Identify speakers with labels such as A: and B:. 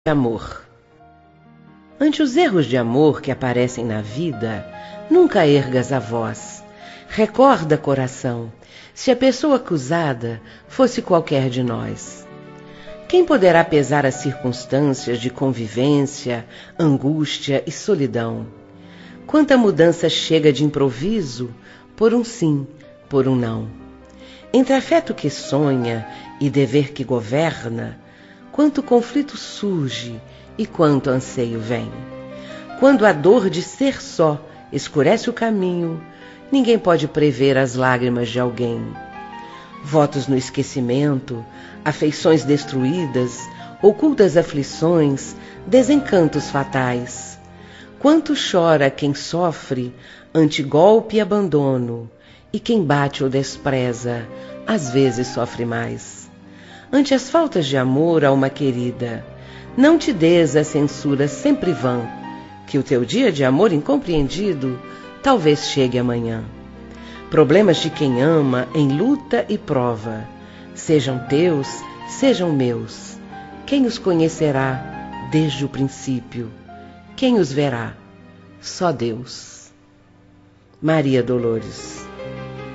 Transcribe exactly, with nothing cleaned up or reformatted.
A: Amor. Ante os erros de amor que aparecem na vida, nunca ergas a voz. Recorda, coração, se a pessoa acusada fosse qualquer de nós. Quem poderá pesar as circunstâncias de convivência, angústia e solidão? Quanta mudança chega de improviso, por um sim, por um não. Entre afeto que sonha e dever que governa, quanto conflito surge e quanto anseio vem. Quando a dor de ser só escurece o caminho, ninguém pode prever as lágrimas de alguém. Votos no esquecimento, afeições destruídas, ocultas aflições, desencantos fatais. Quanto chora quem sofre ante golpe e abandono, e quem bate ou despreza, às vezes sofre mais. Ante as faltas de amor a uma querida, não te des a censura sempre vã, que o teu dia de amor incompreendido talvez chegue amanhã. Problemas de quem ama em luta e prova, sejam teus, sejam meus. Quem os conhecerá desde o princípio? Quem os verá? Só Deus. Maria Dolores.